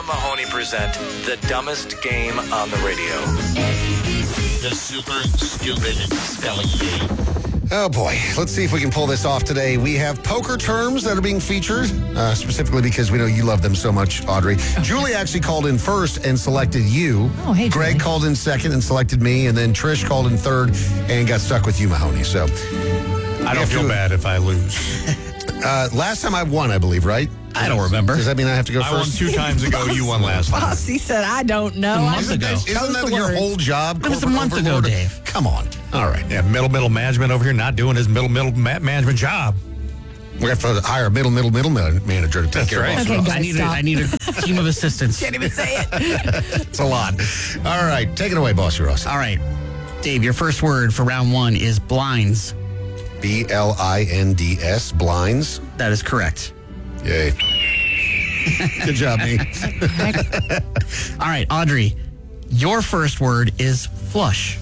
Mahoney present the dumbest game on the radio. The super stupid spelling bee. Oh, boy. Let's see if we can pull this off today. We have poker terms that are being featured, specifically because we know you love them so much, Audrey. Okay. Julie actually called in first and selected you. Oh, hey, Greg Julie. called in second and selected me, and then Trish called in third and got stuck with you, Mahoney. So I don't feel bad if I lose. Last time I won, I believe, right? I don't remember. Does that mean I have to go I won first? 2 times ago. You won last time. Bossy said, I don't know. A month ago. Isn't that your whole job? It was a month ago, Dave. Come on. All right. Yeah, middle management over here not doing his middle management job. We have to hire a middle manager to take care right. of us. Okay, guys, I need a team of assistants. Can't even say it. It's a lot. All right. Take it away, Bossy Ross. All right. Dave, your first word for round 1 is blinds. BLINDS, blinds. That is correct. Yay. Good job, me. All right, Audrey, your first word is flush.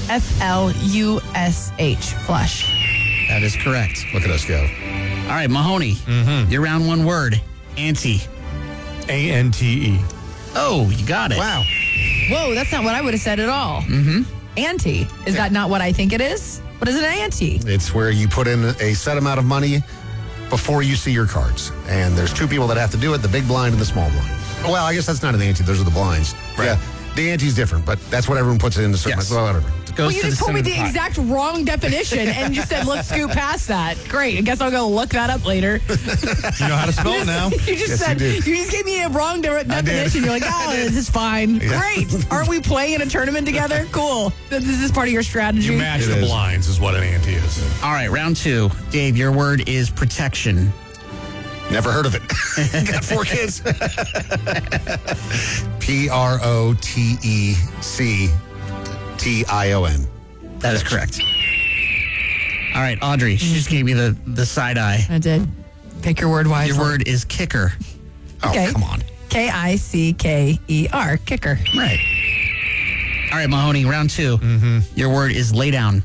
FLUSH, flush. That is correct. Look at us go. All right, Mahoney, your round 1 word, ante. ANTE. Oh, you got it. Wow. Whoa, that's not what I would have said at all. Ante. Is that not what I think it is? What is an ante? It's where you put in a set amount of money before you see your cards. And there's 2 people that have to do it, the big blind and the small blind. Well, I guess that's not an ante. Those are the blinds. Right. Yeah. The ante's different, but that's what everyone puts it in the certain. Yes. Well, whatever. Goes Well, you to just told me center the of pot. exact wrong definition and you said, let's scoot past that. Great. I guess I'll go look that up later. You know how to spell it now. You just Yes, said, you you, did. just gave me a wrong did. definition. You're like, oh, this is fine. Yeah. Great. Aren't we playing in a tournament together? Cool. This is part of your strategy. You match It the is. blinds is what an ante is. All right, round 2. Dave, your word is protection. Never heard of it. Got 4 kids. PROTECTION. That is correct. All right, Audrey, she just gave me the side eye. I did. Pick your word wisely. Your word is kicker. Oh, Okay. come on. KICKER, kicker. Right. All right, Mahoney, round 2. Your word is lay down.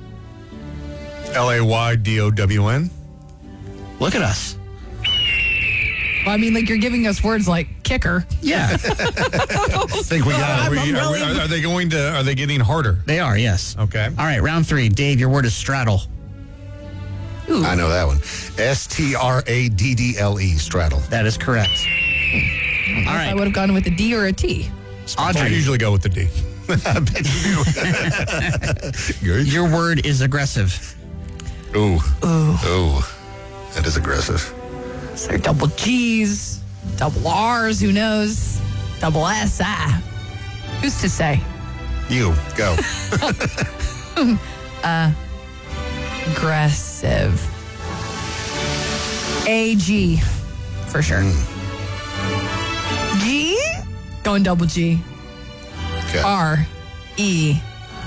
LAYDOWN. Look at us. Well, I mean, like, you're giving us words like kicker. Yeah, I think we got it. Are they getting harder? they are, yes. Okay. All right, round 3. Dave, your word is straddle. I know that one. STRADDLE, straddle. That is correct. All I right, would have gone with a D or a T. I Audrey, usually go with the D. I bet you do. your word is aggressive. Ooh. Ooh. That is aggressive. Is there double G's, double R's, who knows? Double S, who's to say? You, go. Aggressive. AG, for sure. G? Going double G. Okay. RES.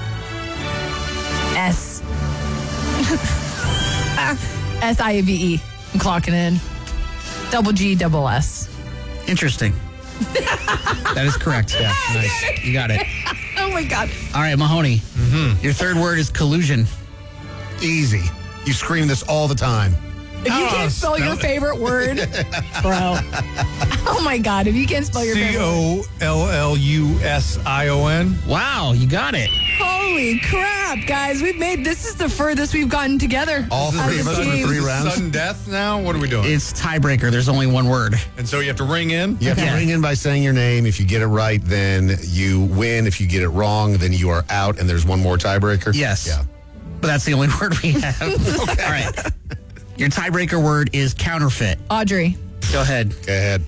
SIVE. I'm clocking in. Double G, double S. Interesting. That is correct. Yeah, nice. You got it. Oh my God. All right, Mahoney, your third word is collusion. Easy. You scream this all the time. If you can't spell your favorite word, bro. Oh my God. If you can't spell your favorite word. COLLUSION. Wow, you got it. Holy crap, guys. This is the furthest we've gotten together. All 3 of us for 3 rounds. Sudden death now? What are we doing? It's tiebreaker. There's only one word. And so you have to ring in? You have to Yeah. ring in by saying your name. If you get it right, then you win. If you get it wrong, then you are out, and there's one more tiebreaker. Yes. Yeah. But that's the only word we have. All right. Your tiebreaker word is counterfeit. Audrey. Go ahead. Go ahead.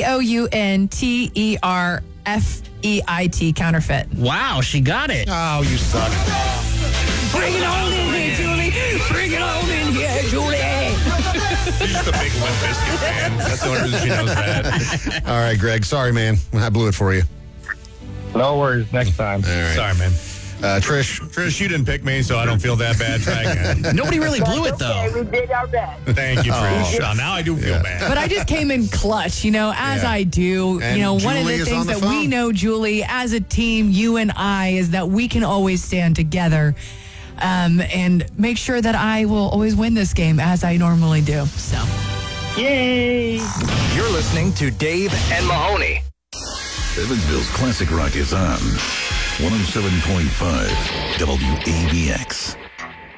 COUNTERFEIT, counterfeit. Wow, she got it. Oh, you suck. Bring it on in here, Julie. Bring it on in here, Julie. She's just a big Limp Bizkit fan. That's the only reason she knows that. All right, Greg. Sorry, man. I blew it for you. No worries. Next time. All right. Sorry, man. Trish. Trish, you didn't pick me, so I don't feel that bad. Try again. Nobody really blew it, though. We did our best. Thank you, Trish. Now I do feel bad. But I just came in clutch, as Yeah. I do. And One of Julie the is things on the that we phone. know, Julie, as a team, you and I, is that we can always stand together and make sure that I will always win this game as I normally do. So. Yay! You're listening to Dave and Mahoney. Evansville's classic rock is on 107.5 WABX.